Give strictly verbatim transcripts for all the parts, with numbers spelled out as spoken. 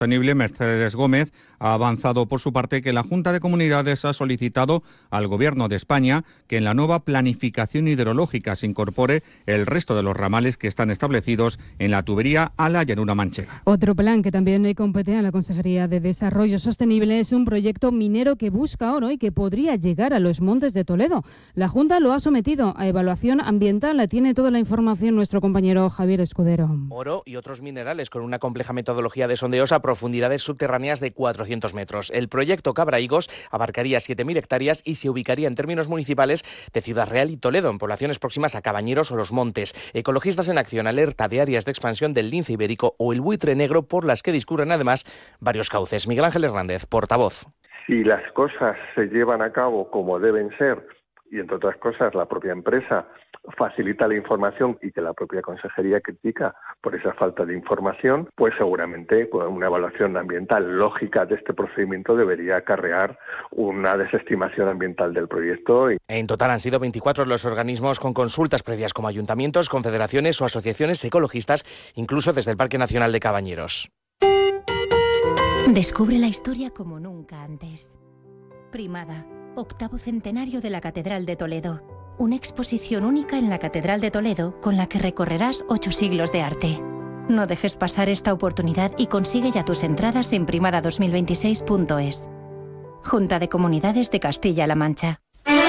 Sostenible, Mercedes Gómez, ha avanzado por su parte que la Junta de Comunidades ha solicitado al Gobierno de España que en la nueva planificación hidrológica se incorpore el resto de los ramales que están establecidos en la tubería a la llanura manchega. Otro plan que también compete a la Consejería de Desarrollo Sostenible es un proyecto minero que busca oro y que podría llegar a los Montes de Toledo. La Junta lo ha sometido a evaluación ambiental. Tiene toda la información nuestro compañero Javier Escudero. Oro y otros minerales con una compleja metodología de sondeos a profundidades subterráneas de cuatrocientos metros. El proyecto Cabraigos abarcaría siete mil hectáreas y se ubicaría en términos municipales de Ciudad Real y Toledo, en poblaciones próximas a Cabañeros o Los Montes. Ecologistas en Acción alerta de áreas de expansión del lince ibérico o el buitre negro, por las que discurren además varios cauces. Miguel Ángel Hernández, portavoz. Si las cosas se llevan a cabo como deben ser, y entre otras cosas la propia empresa facilita la información y que la propia consejería critica por esa falta de información, pues seguramente una evaluación ambiental lógica de este procedimiento debería acarrear una desestimación ambiental del proyecto. En total han sido veinticuatro los organismos con consultas previas, como ayuntamientos, confederaciones o asociaciones ecologistas, incluso desde el Parque Nacional de Cabañeros. Descubre la historia como nunca antes. Primada, octavo centenario de la Catedral de Toledo. Una exposición única en la Catedral de Toledo con la que recorrerás ocho siglos de arte. No dejes pasar esta oportunidad y consigue ya tus entradas en primada dos mil veintiséis punto es. Junta de Comunidades de Castilla-La Mancha.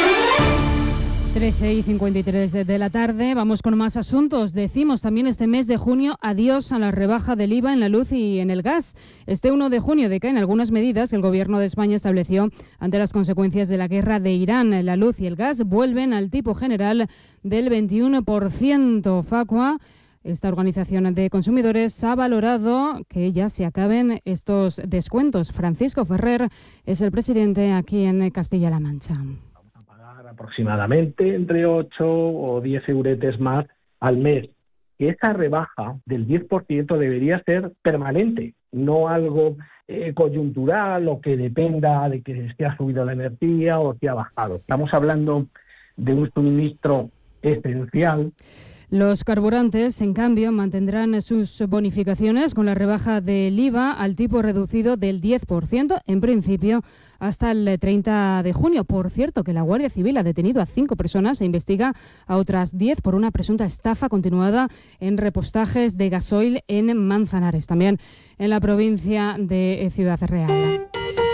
trece y cincuenta y tres de la tarde, vamos con más asuntos. Decimos también este mes de junio adiós a la rebaja del I V A en la luz y en el gas. Este uno de junio decaen algunas medidas que el Gobierno de España estableció ante las consecuencias de la guerra de Irán. La luz y el gas vuelven al tipo general del veintiuno por ciento. Facua, esta organización de consumidores, ha valorado que ya se acaben estos descuentos. Francisco Ferrer es el presidente aquí en Castilla-La Mancha. Aproximadamente entre ocho o diez euretes más al mes. Que esa rebaja del diez por ciento debería ser permanente, no algo eh, coyuntural o que dependa de que se ha subido la energía o que ha bajado. Estamos hablando de un suministro esencial. Los carburantes, en cambio, mantendrán sus bonificaciones con la rebaja del I V A al tipo reducido del diez por ciento, en principio hasta el treinta de junio. Por cierto, que la Guardia Civil ha detenido a cinco personas e investiga a otras diez por una presunta estafa continuada en repostajes de gasoil en Manzanares, también en la provincia de Ciudad Real.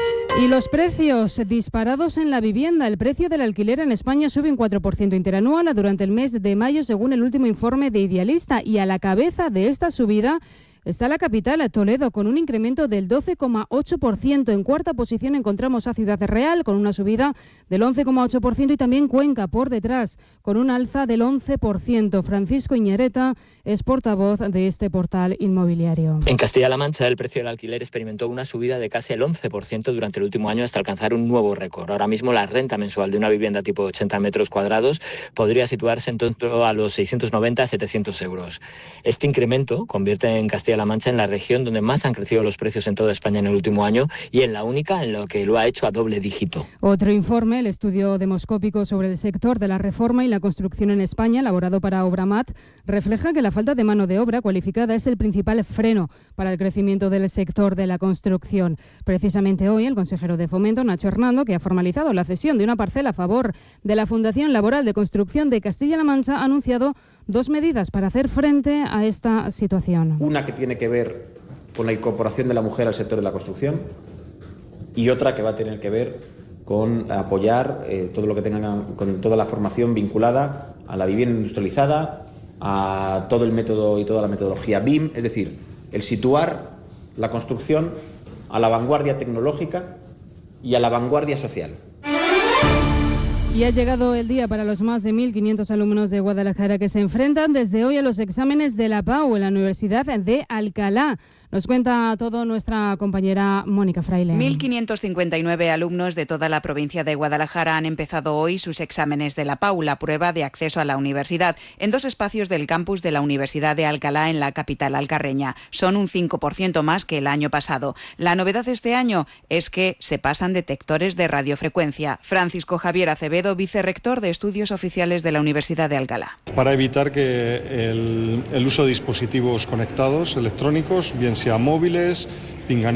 Y los precios disparados en la vivienda. El precio del alquiler en España sube un cuatro por ciento interanual durante el mes de mayo, según el último informe de Idealista. Y a la cabeza de esta subida está la capital, Toledo, con un incremento del doce coma ocho por ciento. En cuarta posición encontramos a Ciudad Real, con una subida del once coma ocho por ciento, y también Cuenca, por detrás, con un alza del once por ciento. Francisco Iñareta es portavoz de este portal inmobiliario. En Castilla-La Mancha, el precio del alquiler experimentó una subida de casi el once por ciento durante el último año, hasta alcanzar un nuevo récord. Ahora mismo la renta mensual de una vivienda tipo ochenta metros cuadrados podría situarse en torno a los seiscientos noventa a setecientos euros. Este incremento convierte en Castilla-La Mancha en la región donde más han crecido los precios en toda España en el último año, y en la única en lo que lo ha hecho a doble dígito. Otro informe, el estudio demoscópico sobre el sector de la reforma y la construcción en España, elaborado para Obramat, refleja que la falta de mano de obra cualificada es el principal freno para el crecimiento del sector de la construcción. Precisamente hoy, el consejero de Fomento, Nacho Hernando, que ha formalizado la cesión de una parcela a favor de la Fundación Laboral de Construcción de Castilla-La Mancha, ha anunciado dos medidas para hacer frente a esta situación. Una que tiene que ver con la incorporación de la mujer al sector de la construcción, y otra que va a tener que ver con apoyar eh, todo lo que tengan, con toda la formación vinculada a la vivienda industrializada, a todo el método y toda la metodología B I M, es decir, el situar la construcción a la vanguardia tecnológica y a la vanguardia social. Y ha llegado el día para los más de mil quinientos alumnos de Guadalajara que se enfrentan desde hoy a los exámenes de la P A U en la Universidad de Alcalá. Nos cuenta todo nuestra compañera Mónica Fraile. mil quinientos cincuenta y nueve alumnos de toda la provincia de Guadalajara han empezado hoy sus exámenes de la P A U, la prueba de acceso a la universidad, en dos espacios del campus de la Universidad de Alcalá en la capital alcarreña. Son un cinco por ciento más que el año pasado. La novedad este año es que se pasan detectores de radiofrecuencia. Francisco Javier Acevedo, vicerrector de Estudios Oficiales de la Universidad de Alcalá. Para evitar que el, el uso de dispositivos conectados electrónicos, bien sea móviles, pinganillos,